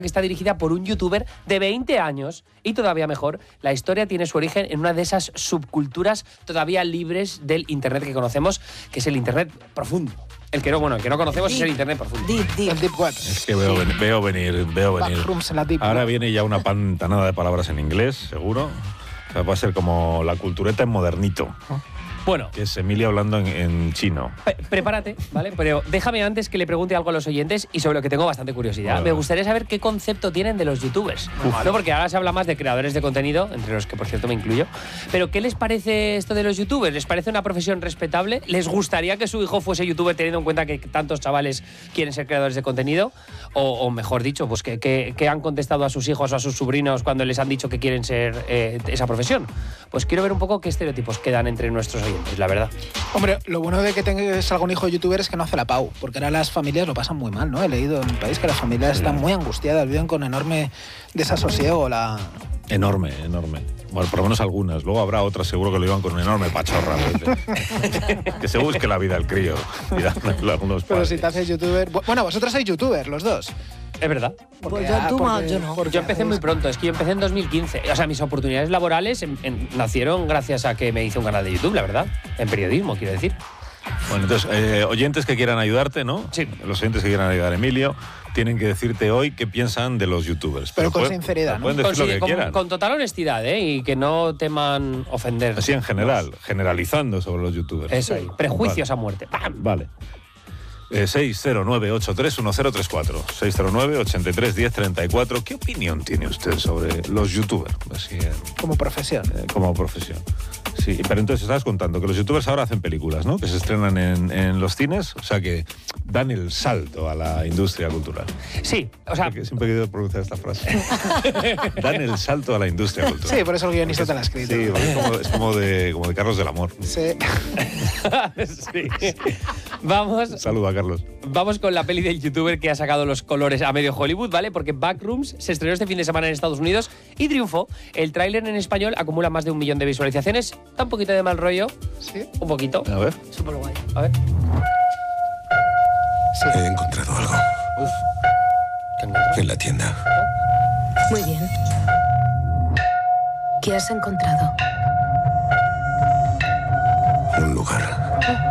que está dirigida por un youtuber de 20 años y todavía mejor, la historia tiene su origen en una de esas subculturas todavía libres del internet que conocemos, que es el internet profundo. El que no conocemos es el internet profundo. El deep web. Es que veo venir. Backrooms en la deep Ahora web. viene ya una pantanada de palabras en inglés, seguro. O sea, va a ser como la cultureta en modernito. Bueno, Que es Emilia hablando en chino. prepárate, ¿vale? Pero déjame antes que le pregunte algo a los oyentes y sobre lo que tengo bastante curiosidad. Vale. Me gustaría saber qué concepto tienen de los youtubers. No, porque ahora se habla más de creadores de contenido, entre los que por cierto me incluyo. Pero ¿qué les parece esto de los youtubers? ¿Les parece una profesión respetable? ¿Les gustaría que su hijo fuese youtuber teniendo en cuenta que tantos chavales quieren ser creadores de contenido? O mejor dicho, pues que han contestado a sus hijos o a sus sobrinos cuando les han dicho que quieren ser esa profesión. Pues quiero ver un poco qué estereotipos quedan entre nuestros oyentes, la verdad. Hombre, lo bueno de que tengas algún hijo youtuber es que no hace la pau, porque ahora las familias lo pasan muy mal, ¿no? He leído en el país que las familias están muy angustiadas, viven con enorme desasosiego. Enorme. Bueno, por lo menos algunas. Luego habrá otras seguro que lo llevan con una enorme pachorra. Que se busque la vida el crío. Algunos Pero padres. si te haces youtuber... Bueno, vosotros sois youtubers, los dos. Es verdad. Pues yo no. Yo empecé muy pronto, es que yo empecé en 2015. O sea, mis oportunidades laborales nacieron gracias a que me hice un canal de YouTube, la verdad. En periodismo, quiero decir. Bueno, entonces, oyentes que quieran ayudarte, ¿no? Sí. Los oyentes que quieran ayudar a Emilio tienen que decirte hoy qué piensan de los youtubers. Pero con sinceridad, ¿no? Pueden decir lo que quieran. Con total honestidad, ¿eh? Y que no teman ofender. Así en general, generalizando sobre los youtubers. Eso ahí. Prejuicios a muerte. ¡Pam! Vale. 609-831034. 609-831034. ¿Qué opinión tiene usted sobre los youtubers? Así, Como profesión. como profesión. Sí, pero entonces estabas contando que los youtubers ahora hacen películas, ¿no? Que se estrenan en los cines, o sea que dan el salto a la industria cultural. Sí, o sea... Siempre he querido pronunciar esta frase. Dan el salto a la industria cultural. Sí, por eso el guionista te la ha escrito. Sí, es como de Carlos del Amor. Sí. sí. Vamos... Saluda, Carlos. Vamos con la peli del youtuber que ha sacado los colores a medio Hollywood, ¿vale? Porque Backrooms se estrenó este fin de semana en Estados Unidos y triunfó. El tráiler en español acumula más de 1 millón de visualizaciones. Da un poquito de mal rollo. Sí. Un poquito. A ver. Súper guay. A ver. He encontrado algo en la tienda. Muy bien. ¿Qué has encontrado? Un lugar.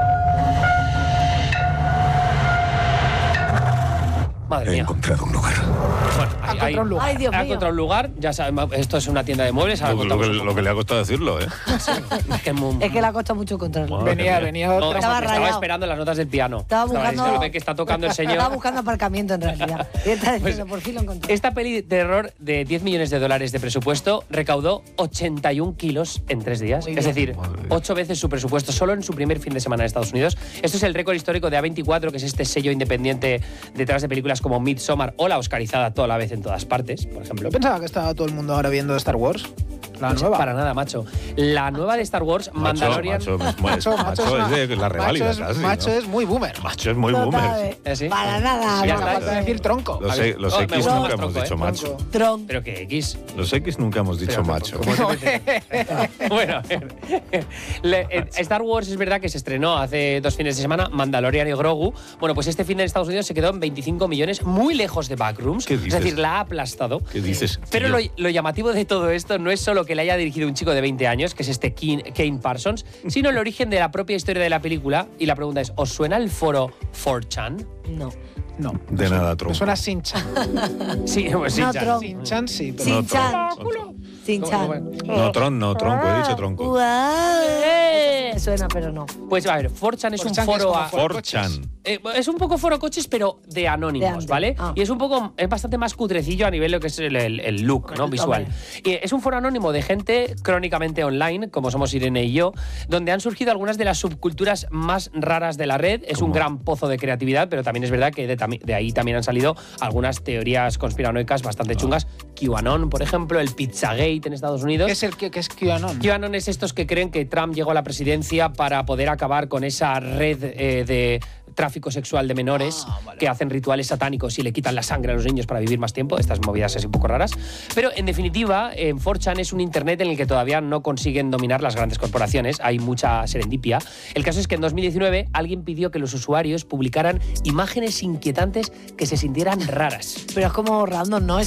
Madre He mía. encontrado un lugar. Bueno, Ha encontrado un lugar. Ay, Dios ha mío. encontrado un lugar. Ya sabemos, esto es una tienda de muebles. Ahora contamos un Lo poco. que le ha costado decirlo, ¿eh? Es que Es que le ha costado mucho encontrarlo. Madre mía. Venía No, otra. Estaba estaba rayado. esperando las notas del piano. Estaba buscando- diciendo, ve que está tocando el señor. Estaba buscando aparcamiento en realidad. Y está diciendo, por fin lo encontré. Esta peli de terror de $10 millones de presupuesto recaudó 81 kilos en 3 días. Muy Es bien. decir, Madre mía. 8 veces su presupuesto solo en su primer fin de semana en Estados Unidos. Esto es el récord histórico de A24, que es este sello independiente detrás de películas como Midsommar o la oscarizada toda la vez en todas partes, por ejemplo. Yo pensaba que estaba todo el mundo ahora viendo Star Wars. La Pues nueva. Para nada, macho. La nueva de Star Wars, Mandalorian... Macho una- es de la reválida macho es- casi, macho ¿no? es muy boomer. Macho es muy Total, boomer. ¿Sí? Para nada. Sí, Ya no. está. Capaz de decir tronco. Los A ver. X me nunca gusta más hemos tronco, dicho macho. Tron. Pero que X. Los X nunca hemos dicho macho. Bueno, a ver. Star Wars es verdad que se estrenó hace 2 fines de semana, Mandalorian y Grogu. Bueno, pues este fin en Estados Unidos se quedó en 25 millones, muy lejos de Backrooms. ¿Qué Es dices? decir, la ha aplastado. ¿Qué dices? Pero tío? lo llamativo de todo esto no es solo que le haya dirigido un chico de 20 años, que es este Kane Parsons, sino el origen de la propia historia de la película. Y la pregunta es, ¿os suena el foro 4chan? No. No. De nada, Me tronco. suena Sin-Chan. Sí, pues sí, No, Chan. Tron. Sin-Chan sí, pero... Sin-Chan. No, Sin-Chan. No, tronco, he dicho tronco. Guau. Suena, pero no. Pues a ver, 4chan es un 4chan, que es foro... como foro 4chan. Es un poco foro coches, pero de anónimos, De antes. ¿vale? Ah. Y es bastante más cutrecillo a nivel de lo que es el look, ¿no? Visual. Y es un foro anónimo de gente crónicamente online, como somos Irene y yo, donde han surgido algunas de las subculturas más raras de la red. Es un gran pozo de creatividad, pero también es verdad que de ahí también han salido algunas teorías conspiranoicas bastante chungas. QAnon, por ejemplo, el Pizzagate en Estados Unidos. ¿Qué es el que es QAnon? QAnon es estos que creen que Trump llegó a la presidencia para poder acabar con esa red de tráfico sexual de menores que hacen rituales satánicos y le quitan la sangre a los niños para vivir más tiempo. Estas movidas así un poco raras. Pero, en definitiva, 4chan es un internet en el que todavía no consiguen dominar las grandes corporaciones. Hay mucha serendipia. El caso es que en 2019 alguien pidió que los usuarios publicaran imágenes inquietantes que se sintieran raras. Pero es como random, ¿no?